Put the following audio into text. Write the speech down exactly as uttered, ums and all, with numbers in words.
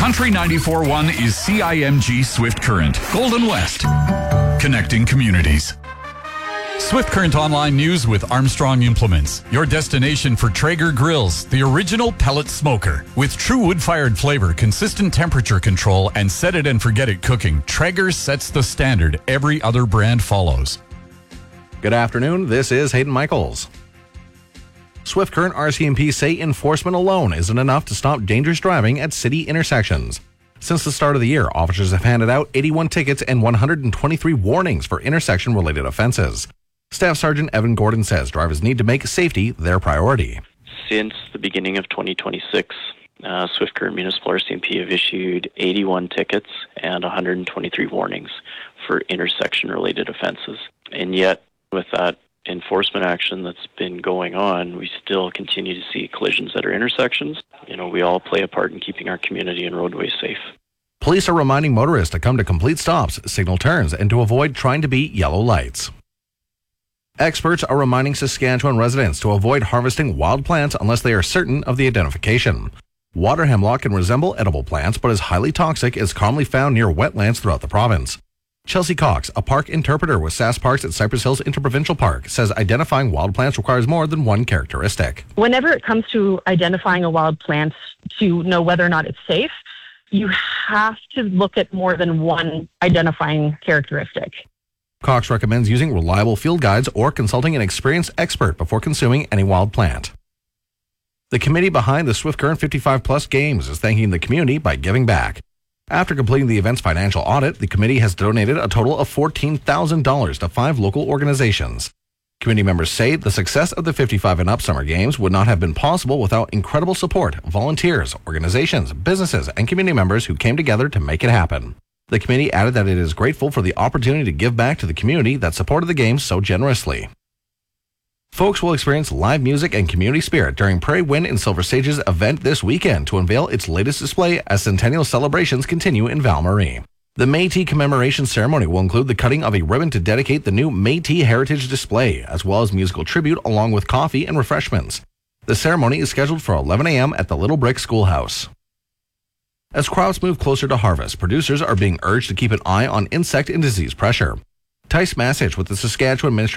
Country ninety-four point one is C I M G Swift Current, Golden West, connecting communities. Swift Current Online News with Armstrong Implements, your destination for Traeger grills, the original pellet smoker. With true wood-fired flavor, consistent temperature control, and set it and forget it cooking, Traeger sets the standard every other brand follows. Good afternoon, this is Hayden Michaels. Swift Current R C M P say enforcement alone isn't enough to stop dangerous driving at city intersections. Since the start of the year, officers have handed out eighty-one tickets and one hundred twenty-three warnings for intersection-related offenses. Staff Sergeant Evan Gordon says drivers need to make safety their priority. Since the beginning of twenty twenty-six, uh, Swift Current Municipal R C M P have issued eighty-one tickets and one hundred twenty-three warnings for intersection-related offenses. And yet, with that enforcement action that's been going on, we still continue to see collisions at our intersections. You know, we all play a part in keeping our community and roadways safe. Police are reminding motorists to come to complete stops, signal turns, and to avoid trying to beat yellow lights. Experts are reminding Saskatchewan residents to avoid harvesting wild plants unless they are certain of the identification. Water hemlock can resemble edible plants, but is highly toxic, is commonly found near wetlands throughout the province. Chelsea Cox, a park interpreter with Sask Parks at Cypress Hills Interprovincial Park, says identifying wild plants requires more than one characteristic. Whenever it comes to identifying a wild plant to know whether or not it's safe, you have to look at more than one identifying characteristic. Cox recommends using reliable field guides or consulting an experienced expert before consuming any wild plant. The committee behind the Swift Current fifty-five plus Games is thanking the community by giving back. After completing the event's financial audit, the committee has donated a total of fourteen thousand dollars to five local organizations. Committee members say the success of the fifty-five and up Summer Games would not have been possible without incredible support, volunteers, organizations, businesses, and community members who came together to make it happen. The committee added that it is grateful for the opportunity to give back to the community that supported the games so generously. Folks will experience live music and community spirit during Prairie Wind and Silver Sage's event this weekend to unveil its latest display as centennial celebrations continue in Val-Marie. The Métis commemoration ceremony will include the cutting of a ribbon to dedicate the new Métis Heritage display, as well as musical tribute along with coffee and refreshments. The ceremony is scheduled for eleven a.m. at the Little Brick Schoolhouse. As crops move closer to harvest, producers are being urged to keep an eye on insect and disease pressure. Tice Massich with the Saskatchewan Ministry